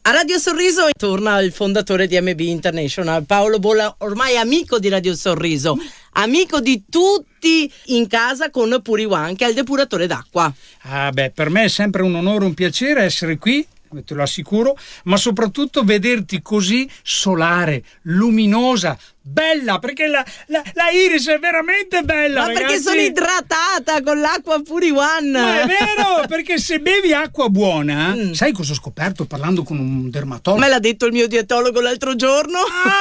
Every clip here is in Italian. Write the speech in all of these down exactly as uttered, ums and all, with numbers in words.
A Radio Sorriso torna il fondatore di M B International, Paolo Bolla, ormai amico di Radio Sorriso, amico di tutti in casa con Puri One, che è il depuratore d'acqua. Ah beh, per me è sempre un onore, un piacere essere qui, te lo assicuro, ma soprattutto vederti così solare, luminosa, bella, perché la, la, la iris è veramente bella. Ma ragazzi, perché sono idratata con l'acqua Puri One. Ma è vero, perché se bevi acqua buona, mm. sai cosa ho scoperto parlando con un dermatologo? Me l'ha detto il mio dietologo l'altro giorno.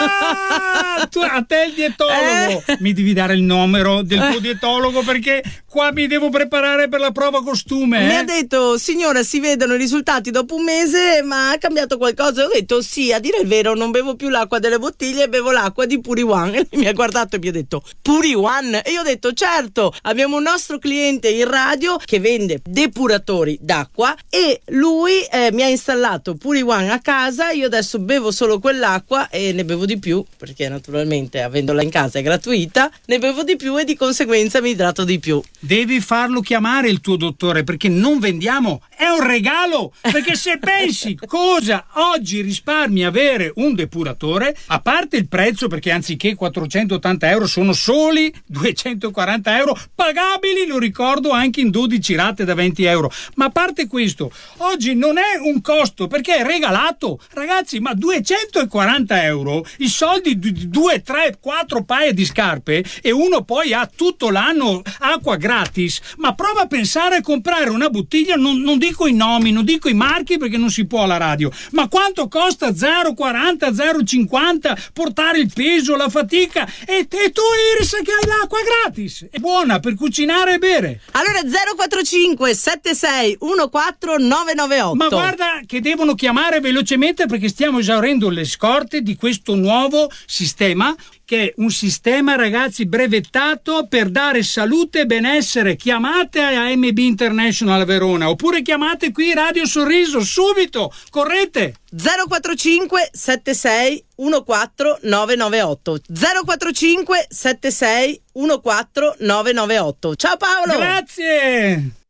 Ah, tu, a te il dietologo eh. Mi devi dare il numero del tuo dietologo, perché qua mi devo preparare per la prova costume. Mi eh. ha detto: signora, si vedono i risultati dopo un mese, ma ha cambiato qualcosa? Ho detto sì, a dire il vero non bevo più l'acqua delle bottiglie, bevo l'acqua di Puri One. E lui mi ha guardato e mi ha detto: Puri One? E io ho detto certo, abbiamo un nostro cliente in radio che vende depuratori d'acqua e lui eh, mi ha installato Puri One a casa. Io adesso bevo solo quell'acqua e ne bevo di più, perché naturalmente avendola in casa è gratuita, ne bevo di più e di conseguenza mi idrato di più. Devi farlo chiamare il tuo dottore, perché non vendiamo, è un regalo, perché se pensi cosa oggi risparmi avere un depuratore, a parte il prezzo, perché anziché quattrocentottanta euro sono soli duecentoquaranta euro pagabili, lo ricordo, anche in dodici rate da venti euro, ma a parte questo oggi non è un costo perché è regalato, ragazzi. Ma duecentoquaranta euro, i soldi di due, tre, quattro paia di scarpe, e uno poi ha tutto l'anno acqua gratis. Ma prova a pensare a comprare una bottiglia, non, non dico i nomi, non dico i marchi perché non si può alla radio, ma quanto costa? zero virgola quaranta, zero virgola cinquanta, portare il peso, la fatica, e, e tu Iris che hai l'acqua gratis, è buona per cucinare e bere. Allora zero quattro cinque sette sei uno quattro nove nove otto. Ma guarda che devono chiamare velocemente, perché stiamo esaurendo le scorte di questo nuovo sistema, che è un sistema, ragazzi, brevettato per dare salute e benessere. Chiamate a M B International Verona, oppure chiamate qui Radio Sorriso subito, correte. zero quattro cinque sette sei uno quattro nove nove otto zero quattro cinque sette sei uno quattro nove nove otto. Ciao Paolo. Grazie.